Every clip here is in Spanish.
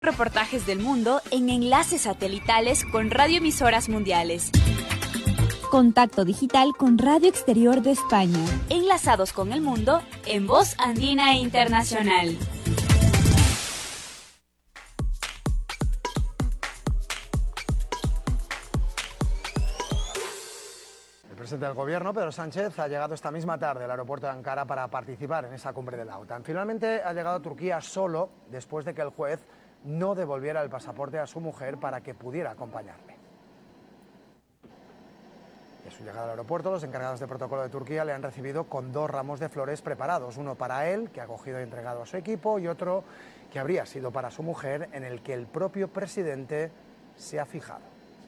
Reportajes del mundo en enlaces satelitales con radioemisoras mundiales. Contacto digital con Radio Exterior de España. Enlazados con el mundo en Voz Andina Internacional. El presidente del gobierno, Pedro Sánchez, ha llegado esta misma tarde al aeropuerto de Ankara para participar en esa cumbre de la OTAN. Finalmente ha llegado a Turquía solo después de que el juez no devolviera el pasaporte a su mujer para que pudiera acompañarle. A su llegada al aeropuerto, los encargados de protocolo de Turquía le han recibido con 2 ramos de flores preparados, uno para él, que ha cogido y entregado a su equipo, y otro que habría sido para su mujer, en el que el propio presidente se ha fijado.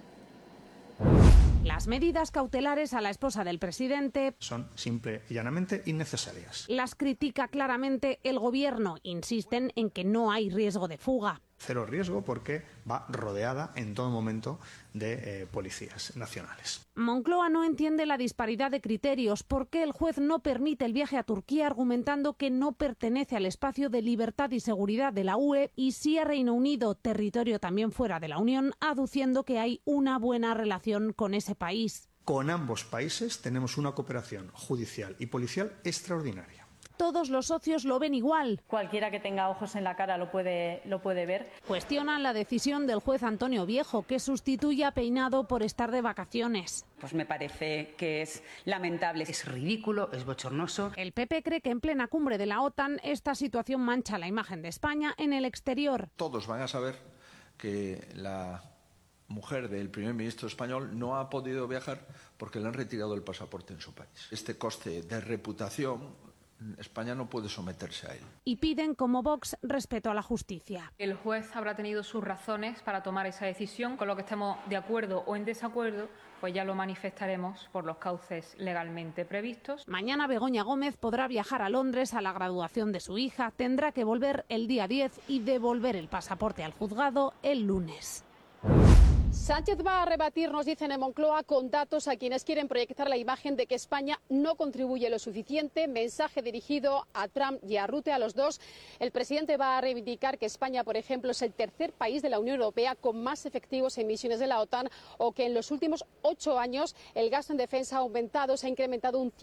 Las medidas cautelares a la esposa del presidente son simple y llanamente innecesarias. Las critica claramente el gobierno. Insisten en que no hay riesgo de fuga. Cero riesgo porque va rodeada en todo momento de policías nacionales. Moncloa no entiende la disparidad de criterios. ¿Por qué el juez no permite el viaje a Turquía argumentando que no pertenece al espacio de libertad y seguridad de la UE y sí a Reino Unido, territorio también fuera de la Unión, aduciendo que hay una buena relación con ese país? Con ambos países tenemos una cooperación judicial y policial extraordinaria. Todos los socios lo ven igual. Cualquiera que tenga ojos en la cara lo puede ver. Cuestionan la decisión del juez Antonio Viejo, que sustituye a Peinado por estar de vacaciones. Pues me parece que es lamentable, es ridículo, es bochornoso. El PP cree que en plena cumbre de la OTAN esta situación mancha la imagen de España en el exterior. Todos van a saber que la mujer del primer ministro español no ha podido viajar porque le han retirado el pasaporte en su país. Este coste de reputación, España no puede someterse a él. Y piden, como Vox, respeto a la justicia. El juez habrá tenido sus razones para tomar esa decisión, con lo que estemos de acuerdo o en desacuerdo, pues ya lo manifestaremos por los cauces legalmente previstos. Mañana Begoña Gómez podrá viajar a Londres a la graduación de su hija, tendrá que volver el día 10 y devolver el pasaporte al juzgado el lunes. Sánchez va a rebatir, nos dicen en Moncloa, con datos a quienes quieren proyectar la imagen de que España no contribuye lo suficiente. Mensaje dirigido a Trump y a Rutte, a los dos. El presidente va a reivindicar que España, por ejemplo, es el tercer país de la Unión Europea con más efectivos en misiones de la OTAN, o que en los últimos 8 años el gasto en defensa ha aumentado, se ha incrementado un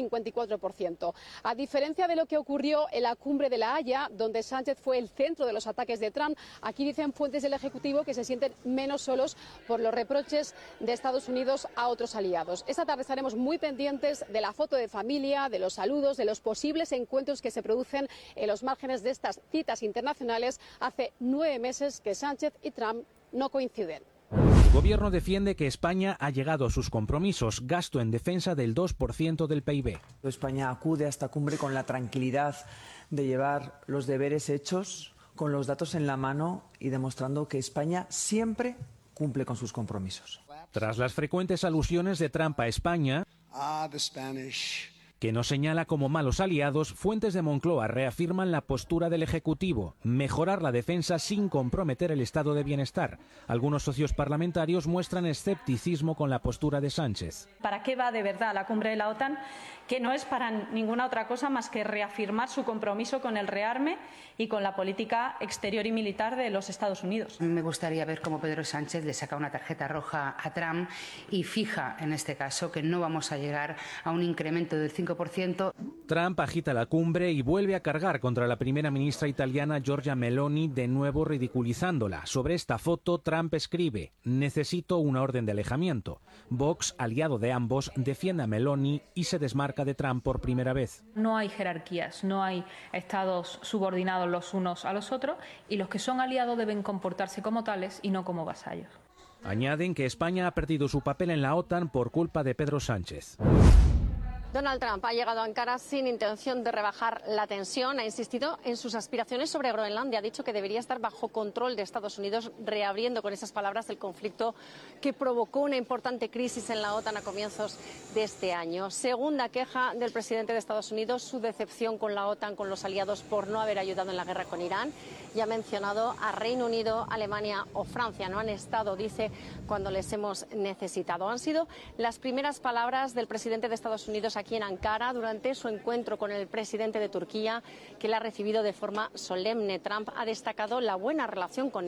154%. A diferencia de lo que ocurrió en la cumbre de La Haya, donde Sánchez fue el centro de los ataques de Trump, aquí dicen fuentes del Ejecutivo que se sienten menos solos por los reproches de Estados Unidos a otros aliados. Esta tarde estaremos muy pendientes de la foto de familia, de los saludos, de los posibles encuentros que se producen en los márgenes de estas citas internacionales. Hace 9 meses que Sánchez y Trump no coinciden. El gobierno defiende que España ha llegado a sus compromisos, gasto en defensa del 2% del PIB. España acude a esta cumbre con la tranquilidad de llevar los deberes hechos, con los datos en la mano y demostrando que España siempre cumple con sus compromisos. Tras las frecuentes alusiones de Trump a España, que nos señala como malos aliados, fuentes de Moncloa reafirman la postura del Ejecutivo: mejorar la defensa sin comprometer el estado de bienestar. Algunos socios parlamentarios muestran escepticismo con la postura de Sánchez. ¿Para qué va de verdad la cumbre de la OTAN? Que no es para ninguna otra cosa más que reafirmar su compromiso con el rearme y con la política exterior y militar de los Estados Unidos. Me gustaría ver cómo Pedro Sánchez le saca una tarjeta roja a Trump y fija, en este caso, que no vamos a llegar a un incremento del 5%. Trump agita la cumbre y vuelve a cargar contra la primera ministra italiana Giorgia Meloni, de nuevo ridiculizándola. Sobre esta foto, Trump escribe: necesito una orden de alejamiento. Vox, aliado de ambos, defiende a Meloni y se desmarca de Trump por primera vez. No hay jerarquías, no hay estados subordinados los unos a los otros, y los que son aliados deben comportarse como tales y no como vasallos. Añaden que España ha perdido su papel en la OTAN por culpa de Pedro Sánchez. Donald Trump ha llegado a Ankara sin intención de rebajar la tensión. Ha insistido en sus aspiraciones sobre Groenlandia. Ha dicho que debería estar bajo control de Estados Unidos, reabriendo con esas palabras el conflicto que provocó una importante crisis en la OTAN a comienzos de este año. Segunda queja del presidente de Estados Unidos: su decepción con la OTAN, con los aliados, por no haber ayudado en la guerra con Irán. Y ha mencionado a Reino Unido, Alemania o Francia. No han estado, dice, cuando les hemos necesitado. Han sido las primeras palabras del presidente de Estados Unidos aquí en Ankara durante su encuentro con el presidente de Turquía, que la ha recibido de forma solemne. Trump ha destacado la buena relación con